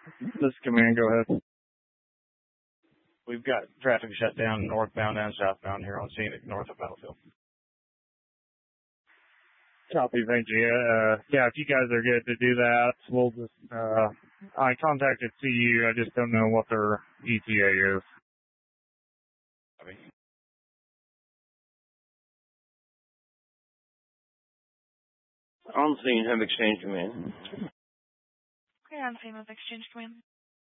This is Command, go ahead. We've got traffic shut down northbound and southbound here on Scenic, north of Battlefield. Copy, thank you. Yeah, if you guys are good to do that, we'll just, I contacted CU, I just don't know what their ETA is. Copy. On scene, have Exchange Command. Okay, on scene with Exchange Command.